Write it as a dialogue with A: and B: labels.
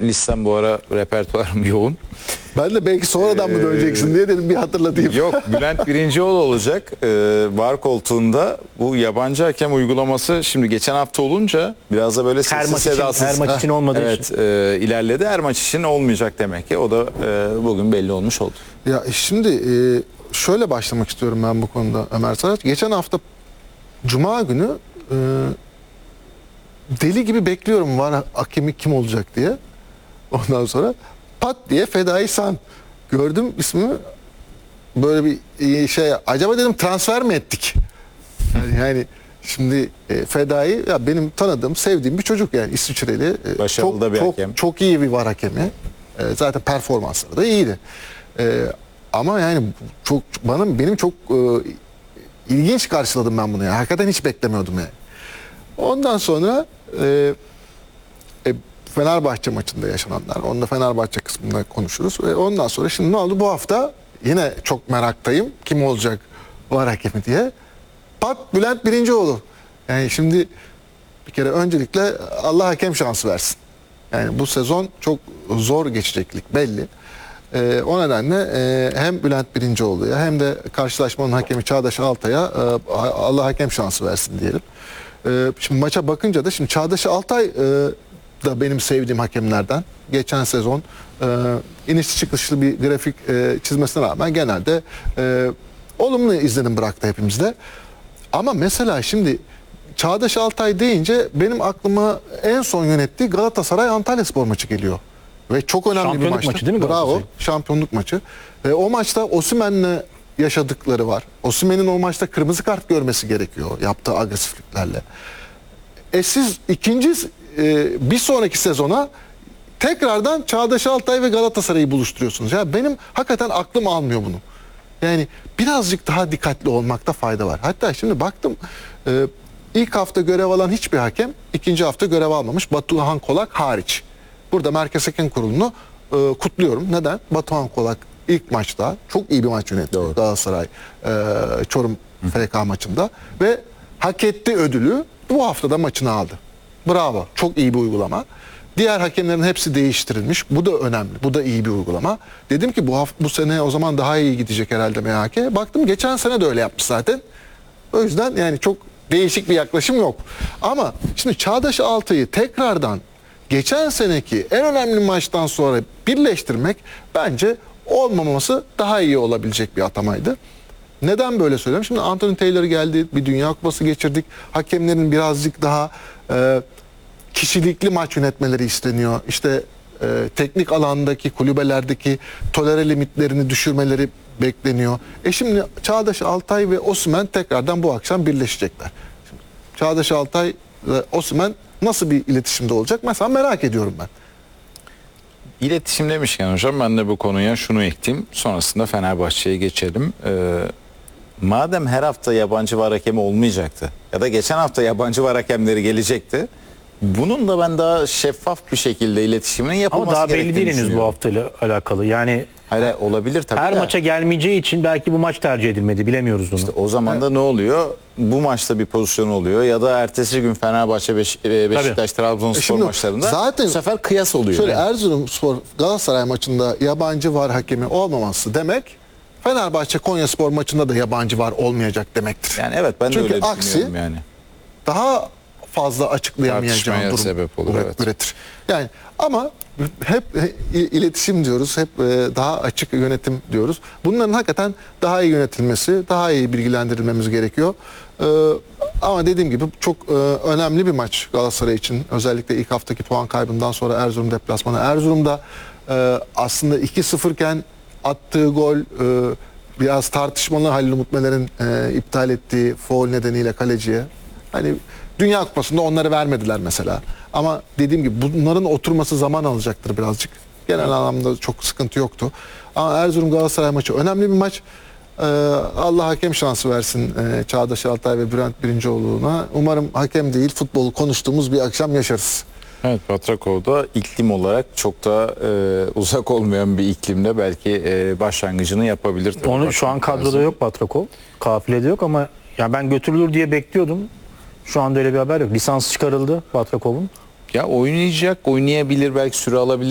A: listem bu ara repertuarım yoğun.
B: Ben de belki sonradan mı döneceksin diye dedim bir hatırlatayım.
A: Yok, Bülent Birincioğlu olacak. VAR koltuğunda bu yabancı hakem uygulaması şimdi geçen hafta olunca biraz da böyle
C: Her
A: sessiz
C: maç için,
A: sedasız.
C: her maç için olmadığı
A: Evet,
C: için.
A: ilerledi. Her maç için olmayacak demek ki. O da bugün belli olmuş oldu.
B: Ya şimdi şöyle başlamak istiyorum ben bu konuda Ömer Saraç. Geçen hafta Cuma günü deli gibi bekliyorum var hakemi kim olacak diye. Ondan sonra pat diye Fedai San gördüm ismini, böyle bir şey, acaba dedim transfer mi ettik? Yani şimdi Fedai ya benim tanıdığım, sevdiğim bir çocuk, yani İsviçreli.
A: Başarılı da bir hakem.
B: Çok iyi bir VAR hakemi. Zaten performansları da iyiydi. Ama yani benim çok ilginç karşıladım ben bunu ya. Hakikaten hiç beklemiyordum yani. Ondan sonra Fenerbahçe maçında yaşananlar. Onu da Fenerbahçe kısmında konuşuruz. Ve ondan sonra şimdi ne oldu? Bu hafta yine çok meraktayım. Kim olacak VAR hakemi diye. Pat Bülent Birincioğlu. Yani şimdi bir kere öncelikle Allah hakem şansı versin. Yani bu sezon çok zor geçeceklik belli. O nedenle hem Bülent Birincioğlu'ya hem de karşılaşmanın hakemi Çağdaş Altay'a Allah hakem şansı versin diyelim. Şimdi maça bakınca da şimdi Çağdaş Altay da benim sevdiğim hakemlerden. Geçen sezon inişli çıkışlı bir grafik çizmesine rağmen genelde olumlu izlenim bıraktı hepimizde. Ama mesela şimdi Çağdaş Altay deyince benim aklıma en son yönettiği Galatasaray Antalyaspor maçı geliyor. Ve çok önemli bir
C: Şampiyonluk
B: maçtı.
C: maçı değil mi
B: Bravo.
C: Galatasaray?
B: Şampiyonluk maçı. Ve o maçta Osimhen'le yaşadıkları var. Osimhen'in o maçta kırmızı kart görmesi gerekiyor yaptığı agresifliklerle. Siz bir sonraki sezona tekrardan Çağdaş Altay ve Galatasaray'ı buluşturuyorsunuz. Ya benim hakikaten aklım almıyor bunu. Yani birazcık daha dikkatli olmakta fayda var. Hatta şimdi baktım ilk hafta görev alan hiçbir hakem ikinci hafta görev almamış. Batuhan Kolak hariç. Burada Merkez Hakem Kurulu'nu kutluyorum. Neden? Batuhan Kolak ilk maçta çok iyi bir maç yönetti.
A: Doğru.
B: Galatasaray Çorum FK maçında ve hak etti ödülü. Bu hafta da maçını aldı. Bravo. Çok iyi bir uygulama. Diğer hakemlerin hepsi değiştirilmiş. Bu da önemli. Bu da iyi bir uygulama. Dedim ki bu sene o zaman daha iyi gidecek herhalde MHK. Baktım geçen sene de öyle yapmış zaten. O yüzden yani çok değişik bir yaklaşım yok. Ama şimdi Çağdaş Altay'ı tekrardan geçen seneki en önemli maçtan sonra birleştirmek bence olmaması daha iyi olabilecek bir atamaydı. Neden böyle söylüyorum? Şimdi Anthony Taylor geldi, bir Dünya Kupası geçirdik. Hakemlerin birazcık daha kişilikli maç yönetmeleri isteniyor. İşte teknik alandaki, kulübelerdeki tolere limitlerini düşürmeleri bekleniyor. Şimdi Çağdaş Altay ve Osimhen tekrardan bu akşam birleşecekler. Şimdi Çağdaş Altay ve Osimhen nasıl bir iletişimde olacak? Mesela merak ediyorum ben.
A: İletişim demişken hocam ben de bu konuya şunu ekleyeyim. Sonrasında Fenerbahçe'ye geçelim. Madem her hafta yabancı VAR hakemi olmayacaktı ya da geçen hafta yabancı VAR hakemleri gelecekti. Bunun da ben daha şeffaf bir şekilde iletişimin yapılması
C: Ama daha belli
A: gerektiğini
C: değil henüz bu
A: düşünüyorum.
C: haftayla alakalı. Yani
A: Hayır, olabilir tabii.
C: her
A: de.
C: maça gelmeyeceği için belki bu maç tercih edilmedi. Bilemiyoruz onu.
A: İşte o zaman da ne oluyor? Bu maçta bir pozisyon oluyor ya da ertesi gün Fenerbahçe Beşiktaş Trabzonspor
B: Şimdi
A: maçlarında
B: zaten
A: bu sefer kıyas oluyor.
B: Şöyle
A: Yani.
B: Erzurumspor Galatasaray maçında yabancı VAR hakemi olmaması demek Fenerbahçe Konyaspor maçında da yabancı VAR olmayacak demektir.
A: Yani evet ben de
B: Çünkü
A: öyle
B: aksi
A: düşünüyorum yani.
B: daha fazla açıklayamayacağım
A: Tartışmaya
B: durum
A: sebep olur, evet.
B: üretir. Yani ama hep iletişim diyoruz, hep daha açık yönetim diyoruz. Bunların hakikaten daha iyi yönetilmesi, daha iyi bilgilendirilmemiz gerekiyor. Ama dediğim gibi çok önemli bir maç Galatasaray için. Özellikle ilk haftaki puan kaybından sonra Erzurum deplasmanı. Erzurum'da aslında 2-0 iken attığı gol biraz tartışmalı, Halil Umut Meler'in iptal ettiği faul nedeniyle kaleciye. Hani Dünya Kupası'nda onları vermediler mesela. Ama dediğim gibi bunların oturması zaman alacaktır birazcık. Genel anlamda çok sıkıntı yoktu. Ama Erzurum Galatasaray maçı önemli bir maç. Allah hakem şansı versin Çağdaş Altay ve Bülent Birincioğlu'na. Umarım hakem değil, futbolu konuştuğumuz bir akşam yaşarız.
A: Evet, Batrakov'da iklim olarak çok da uzak olmayan bir iklimde belki başlangıcını yapabilir. Tabii.
C: Onu şu an kadroda yok Batrakov. Kafilede yok ama ya ben götürülür diye bekliyordum. Şu anda öyle bir haber yok. Lisans çıkarıldı Batrakov'un.
A: Ya oynayacak, oynayabilir, belki süre alabilir.